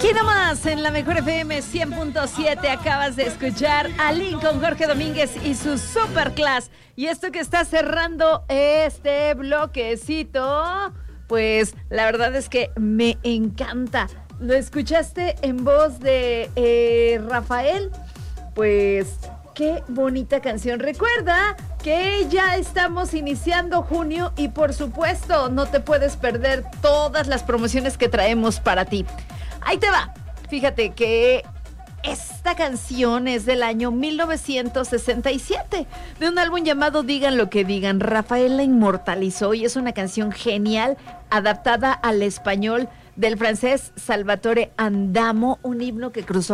Aquí nomás en la Mejor FM 100.7 acabas de escuchar a Lincoln Jorge Domínguez y su Superclass. Y esto que está cerrando este bloquecito, pues la verdad es que me encanta. ¿Lo escuchaste en voz de Rafael? Pues qué bonita canción. Recuerda que ya estamos iniciando junio y por supuesto no te puedes perder todas las promociones que traemos para ti. Ahí te va. Fíjate que esta canción es del año 1967, de un álbum llamado Digan lo que digan. Rafael la inmortalizó y es una canción genial, adaptada al español del francés Salvatore Andamo, un himno que cruzó